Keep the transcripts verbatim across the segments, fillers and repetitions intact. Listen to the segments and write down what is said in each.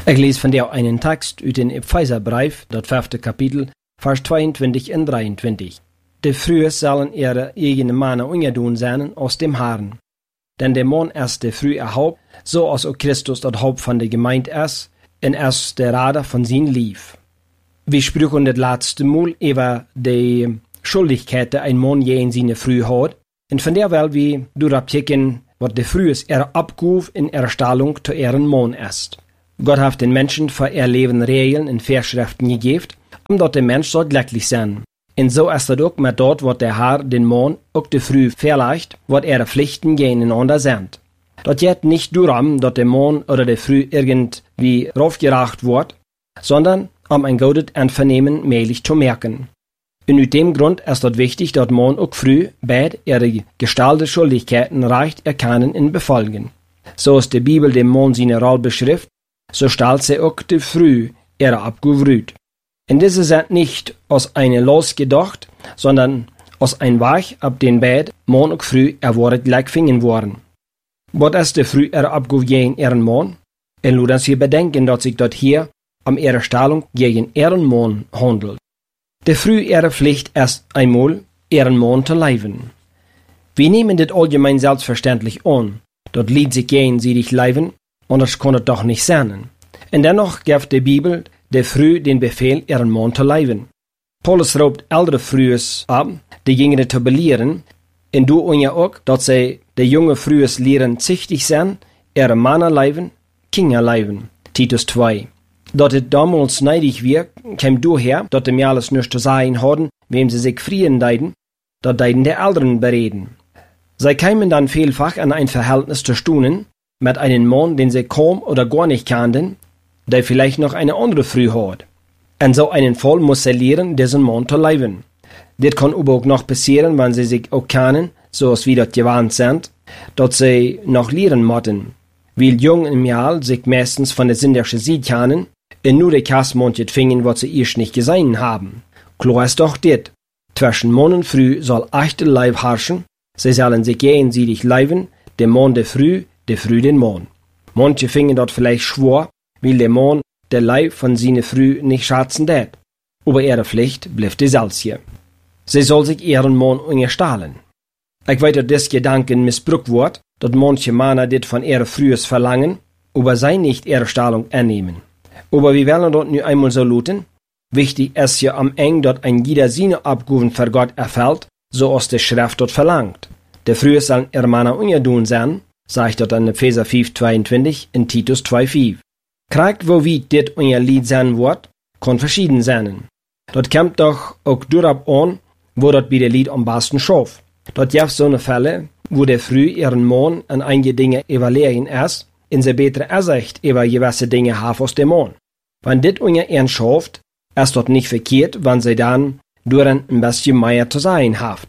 Ich lese von dir einen Text uit den Epheserbrief, das fünfte Kapitel, Vers zweiundzwanzig und dreiundzwanzig. De Frühes sollen ihre eigene Männer ungedun sein aus dem Herrn. Denn der Mann ist der frühe Haupt, so als auch Christus das Haupt von der Gemeinde ist, und ist der Rader von sein Lief. Wir sprachen das letzte Mal über die Schuldigkeit, die ein Mann je in seine Früh hat, und von der weil wir durchblicken, was der Frühes ihre Abgabe in ihrer Stellung zu ihren Mann ist. Gott hat den Menschen für ihr Leben Regeln und Vorschriften gegeben, omdat der Mensch soll glücklich sein. Und so ist es auch mit dort, was der Herr den Mann auch de Früh verleicht, was ihre Pflichten gegeneinander sind. Das geht nicht darum, dass der Mann oder der Früh irgendwie raufgeracht wird, sondern um ein gutes Einvernehmen mählich zu merken. Und aus dem Grund ist es wichtig, dass man auch früh beide ihre gestalteten Schuldigkeiten recht erkennen und befolgen. So ist die Bibel dem Mann seine Rolle beschrift, so stellt sie auch die Früh ihre Abgabe. Und diese sind nicht aus einer Los gedacht, sondern aus einem Weg, ab den beide Mann und Früh erwordet gleich fingen worden. Was ist die Früh ihre Abgabe gegen ihren Mann? Und nur dass wir bedenken, dass sich dort hier um ihre Stellung gegen ihren Mann handelt. Die Früh ihre Pflicht ist einmal, ihren Mann zu leiben. Wir nehmen das allgemein selbstverständlich an, dort liegt sich gegenseitig leiben, und das kann es doch nicht sein. Und dennoch gibt die Bibel der Früh den Befehl, ihren Mann zu leiben. Paulus raubt ältere Frühes ab, die Jüngere zu belehren, und du und ja auch, dass sie die junge Frühes lehren züchtig sind, ihre Männer leiben, Kinder leiben. Titus zwei. Dass es damals neidig wir, kam daher, dass die alles nicht zu sagen hatten, wem sie sich frieren deiden, dass deiden der Älteren bereden. Sie kamen dann vielfach an ein Verhältnis zu stunden, mit einem Mann, den sie kaum oder gar nicht kannten, der vielleicht noch eine andere Früh hat. In so einem Fall muss sie lernen, diesen Mann zu leiben. Das kann aber auch noch passieren, wenn sie sich auch kennen, so als wir das gewandt sind, dass sie noch lernen müssen. Weil jung im Jahr sich meistens von der sinnlichen Seite kennen, und nur die Kassmanche fingen, was sie erst nicht gesehen haben. Klar ist doch dit. Zwischen Mann und Früh soll echte Leib herrschen, sie sollen sich gegenseitig leiben, der Mann der Früh, der Früh den Mann. Manche fingen dort vielleicht schwor, weil der Mann der Leib von seiner Früh nicht schätzen tät. Aber ihre Pflicht bleibt dieselbe. Sie soll sich ihren Mann unterstellen. Ich weiß, dass das Gedanken missbraucht wird, dass manche Männer dit von ihrer Frühes verlangen, aber sie nicht ihre Stellung annehmen. Aber wir werden dort nur einmal so luten. Wichtig ist ja am Ende, dass ein jeder seine Abgaben für Gott erfüllt, so aus der Schrift dort verlangt. Der Frühe sollen ihre Männer ungedun sein, sagt dort in Epheser fünf zweiundzwanzig in Titus zwei fünf. Kriegt, wo wie dit unser Lied sein wird, kann verschieden sein. Dort kommt doch auch darauf an, wo dort bei der Lied am besten schafft. Dort gibt so eine Fälle, wo der Früh ihren Mann an einige Dinge evaluieren ist, in sie bessere Ersicht über gewisse Dinge haben aus dem Mann. Wenn dit unser Ehren schafft, ist dort nicht verkehrt, wenn sie dann durch ein bisschen mehr zu sein haft.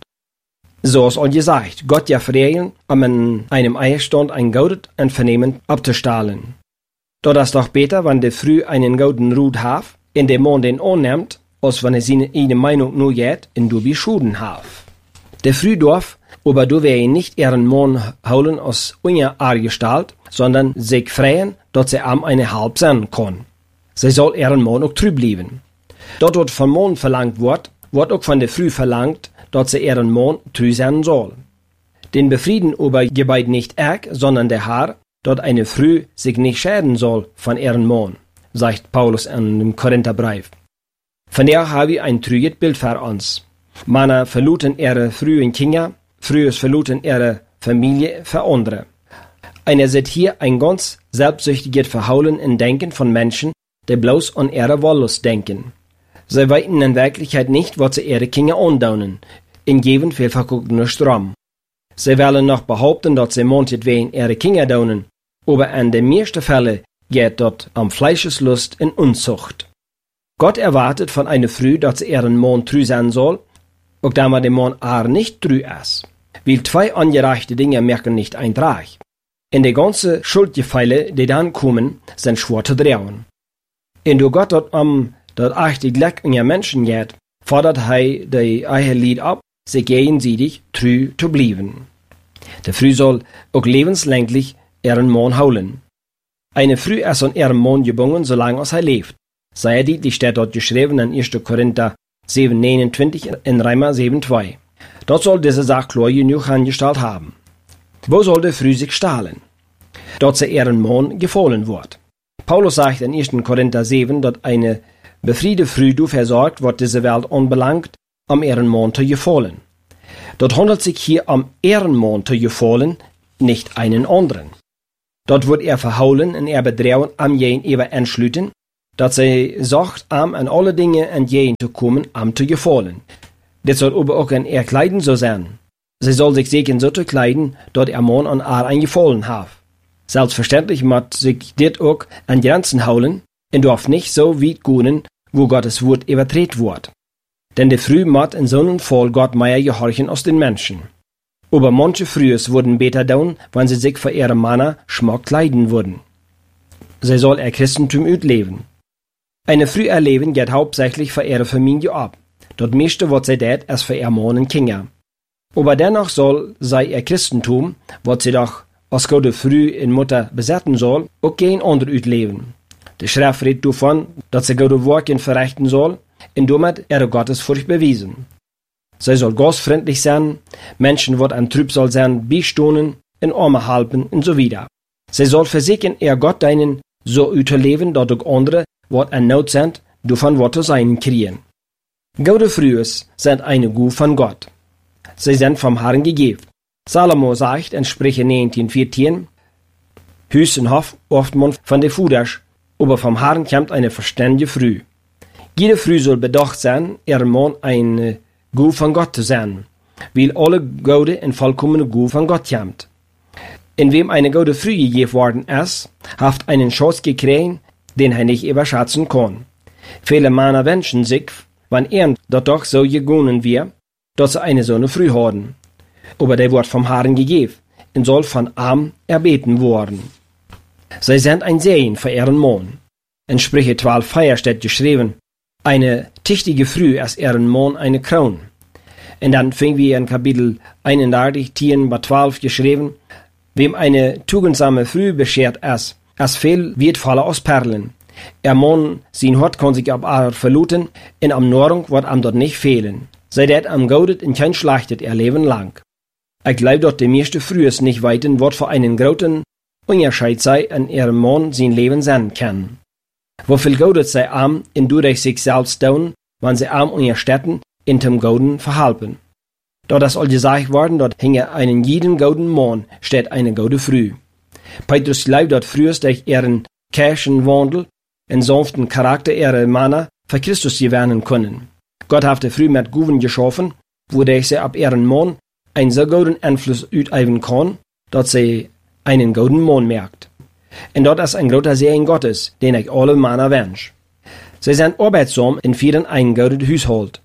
So ist all gesagt, Gott ja Regeln, um in einem Ehestand ein gutes Einvernehmen abzustellen. Dort ist doch besser, wenn der Früh einen guten Rut hat, in dem Mann den annimmt, als wenn er seine eigene Meinung nur geht, in du wie Schuden hat. Der Früh darf, aber du wir nicht ihren Mann holen aus unserer Gestalt, sondern sich freien, dass sie am eine halb sein kann. Sie soll ihren Mann auch treu bleiben. Dort wird von Mann verlangt wird, wird auch von der Früh verlangt, dass sie ihren Mann treu sein soll. Den Befrieden aber gebeit nicht ich, sondern der Herr, dort eine Früh sich nicht schäden soll von ihren Mann, sagt Paulus in dem Korintherbrief. Von der habe ich ein trüges Bild für uns. Männer verluten ihre frühen Kinder, Frühes verluten ihre Familie für andere. Einer sieht hier ein ganz selbstsüchtiges Verhaulen in Denken von Menschen, die bloß an ihre Wollust denken. Sie weiten in Wirklichkeit nicht, was sie ihre Kinder andaunen, in geben vielfach auch nur Strom. Sie wollen noch behaupten, dass sie meinetwegen ihre Kinder daunen, aber in den meisten Fällen geht dort am Fleischeslust in Unzucht. Gott erwartet von einer Früh, dass sie ihren Mann treu sein soll, auch da man dem Mann auch nicht treu ist. Weil zwei angereichte Dinge merken nicht eintrag. In die ganze Schuldgefälle, die dann kommen, sind schwer zu drehen. Und du Gott dort am, dort echte Glück in ihr Menschen geht, fordert er die eigene Lied ab, sich gegenseitig treu zu bleiben. Der Früh soll auch lebenslänglich ihren Mann holen. Eine früh ist an ihrem Mann gebunden, solange als er lebt. Sehr deutlich steht dort geschrieben in erster Korinther sieben neunundzwanzig in Römer sieben zwei. Dort soll diese Sache klar genug angestellt haben. Wo soll der früh sich stahlen? Dort sie ihren Mann gefallen wird. Paulus sagt in erster Korinther sieben, dass eine befriede Früh dafür sorgt, was diese Welt anbelangt, am ihren Mann zu gefallen. Dort handelt sich hier am Ehrenmann zu gefallen, nicht einen anderen. Dort wird er verhaulen und er bedrohen am jen über entschlüten, dass sie sagt, am an alle Dinge an jen zu kommen, am zu gefallen. Das soll aber auch an ihr Kleiden so sein. Sie soll sich sicher so zu kleiden, dort ihr Mann an ihr ein Gefallen hat. Selbstverständlich muss sich dit auch an Grenzen houden und darf nicht so weit gehen, wo Gottes Wort übertreten wird. Denn die Früh muss in so einem Fall Gott mehr gehorchen als den Menschen. Aber manche Frühes würden besser tun, wenn sie sich für ihre Männer schmack kleiden würden. Sie soll ihr Christentum utleben. Eine Früh erleben geht hauptsächlich für ihre Familie ab. Das meiste, was sie tät, ist für ihr Mann und Kinder. Aber dennoch soll sei ihr Christentum, was sie doch als gute Früh in Mutter besetzen soll, auch kein anderer utleben. Die Schrift redet davon, dass sie gute Werke verrichten soll, und damit ihre Gottesfurcht bewiesen. Sie soll gastfreundlich sein, Menschen, wat am Trüb soll sein, beistunden, in Arme halten und so weiter. Sie soll versichern, ihr Gott deinen so uterleben, dass auch andere, wat an Not sind, davon wat zu sein kriegen. Gute Frühes sind eine Gu von Gott. Sie sind vom Herrn gegeben. Salomo sagt in Sprüche neunzehn vierzehn, Hüs und Hof oft man von de Fuders, aber vom Herrn kommt eine verständige Früh. Jede Früh soll bedacht sein, ihr Mann eine Gu von Gott zu sein, weil alle gute und vollkommene Gu von Gott kommt. In wem eine gute Früh gegeben worden ist, hat einen Schatz gekriegt, den er nicht überschätzen kann. Viele Männer wünschen sich, wenn er dort doch so gegangen wird, dass sie eine so eine Früh haben. Aber der wird vom Herrn gegeben und soll von ihm erbeten worden. Sie sind ein Segen für ihren Mann. In Sprüche zwölf vier steht geschrieben, eine tüchtige Früh ist ihren Mann eine Krone. Und dann fingen wir in Kapitel einunddreißig, zehn bis zwölf geschrieben, wem eine tugendsame Früh beschert ist, ist viel wertvoller als Perlen. Er Mann, sein Hort kann sich ab er verluten, und am Nahrung wird ihm dort nicht fehlen. Sei det am Gaudet und kein Schlachtet ihr Leben lang. Ich glaube, dass die meiste Frühes nicht weiten, wird für einen großen Unterschied sei, an ihrem Mann sein Leben sein kann. Wofür Gaudet sei arm, und durch sich selbst tun, wenn sie arm unterstetten, in dem Gauden verhalten. Dort ist all gesagt worden, dort hinge einen jeden gauden Mann, steht eine gaude Früh. Petrus glaubt, dort frühest durch ihren Kirchenwandel, in sanften Charakter ihrer Männer, für Christus gewähren können. Gott hat die Früh mit Guven geschaffen, wodurch sie ab ihren Mann einen so guten Einfluss üben kann, dass sie einen guten Mann merkt. Und dort ist ein großer Segen Gottes, den ich alle Männer wünsche. Sie sind arbeitsam und führen ein gutes Haushalt.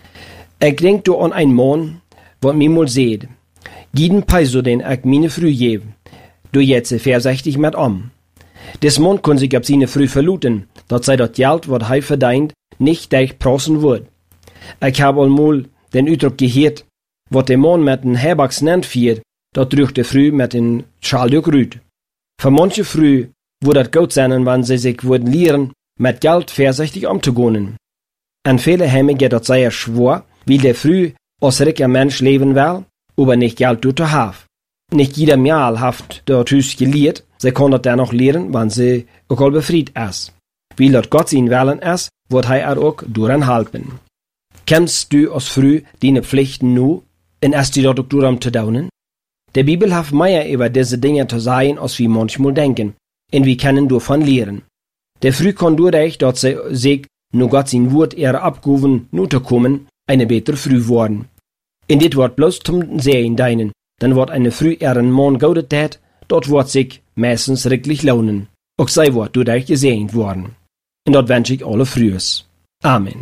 Ich denke an einen Mann, was mir mal seht. Jeden Peiso, den ich meine Früh gebe, du jetzt vorsichtig mit um. Des Mann kann sich ab seine Früh verluten, dass sei das Geld, was er verdient, nicht durchprassen wird. Ich habe einmal den Ausdruck gehört, was der Mann mit den Herbacks nennt wird, das durch die Früh mit den Schaldück rüht. Für manche Früh würde es gut sein, wenn sie sich würden lehren, mit Geld vorsichtig umzugehen. An viele Hemme geht das sehr schwer, weil der Früh als reicher Mensch leben will, aber nicht Geld zu haben. Nicht jeder Mal hat dort Hüs gelehrt, sie kann das dann noch lehren, wenn sie auch all befreit ist. Weil dort Gott sein Willen ist, wird er auch daran halten. Kennst du als Früh deine Pflichten nu, und hast du dort auch daran zu tun? Der Bibel hat mehr über diese Dinge zu sagen, als wir manchmal denken, und wir können davon lehren. Der Früh kann dadurch, dass sie sich, nur Gott sein Wort ihre Abgaben nu zu kommen, eine bessere Früh worden. In dit wird bloß zum Sehen deinen, dann wird eine Früh ihren Mann gaudet tät, dort wird sich meistens wirklich lohnen. Auch sei wird dadurch gesehen worden. Und dort wünsche ich alle Frühes. Amen.